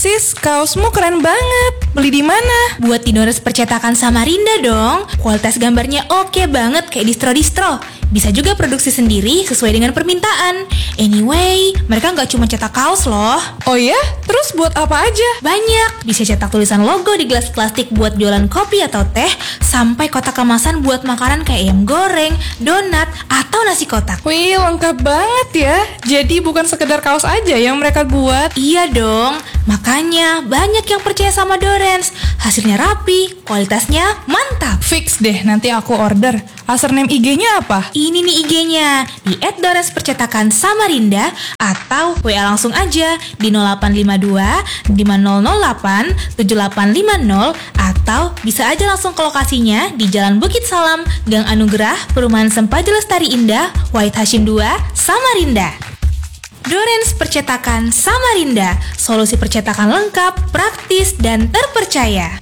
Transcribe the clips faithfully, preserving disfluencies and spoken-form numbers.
Sis, kaosmu keren banget. Beli di mana? Buat di Doners Percetakan Samarinda dong. Kualitas gambarnya oke banget kayak distro-distro. Bisa juga produksi sendiri sesuai dengan permintaan. Anyway, mereka nggak cuma cetak kaos loh. Oh ya? Terus buat apa aja? Banyak. Bisa cetak tulisan logo di gelas plastik buat jualan kopi atau teh, sampai kotak kemasan buat makanan kayak ayam goreng, donat, atau nasi kotak. Wih, lengkap banget ya. Jadi bukan sekedar kaos aja yang mereka buat. Iya dong. Makanya banyak yang percaya sama Dorens. Hasilnya rapi, kualitasnya mantap. Fix deh, nanti aku order. Username I G-nya apa? Ini nih I G-nya di et dorens percetakan samarinda atau W A langsung aja di nol delapan lima dua lima nol nol delapan tujuh delapan lima nol atau bisa aja langsung ke lokasinya di Jalan Bukit Salam, Gang Anugerah, Perumahan Sempaja Lestari Indah, Wahid Hashim dua, Samarinda. Dorens Percetakan Samarinda, solusi percetakan lengkap, praktis, dan terpercaya.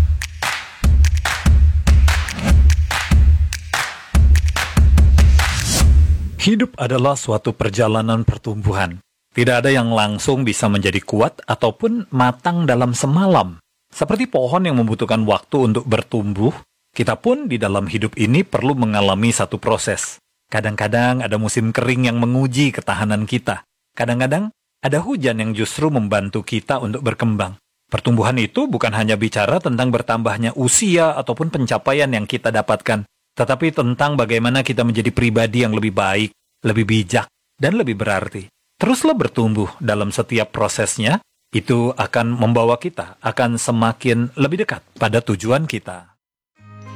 Hidup adalah suatu perjalanan pertumbuhan. Tidak ada yang langsung bisa menjadi kuat ataupun matang dalam semalam. Seperti pohon yang membutuhkan waktu untuk bertumbuh, kita pun di dalam hidup ini perlu mengalami satu proses. Kadang-kadang ada musim kering yang menguji ketahanan kita. Kadang-kadang ada hujan yang justru membantu kita untuk berkembang. Pertumbuhan itu bukan hanya bicara tentang bertambahnya usia ataupun pencapaian yang kita dapatkan, tetapi tentang bagaimana kita menjadi pribadi yang lebih baik, lebih bijak, dan lebih berarti. Teruslah bertumbuh dalam setiap prosesnya, itu akan membawa kita akan semakin lebih dekat pada tujuan kita.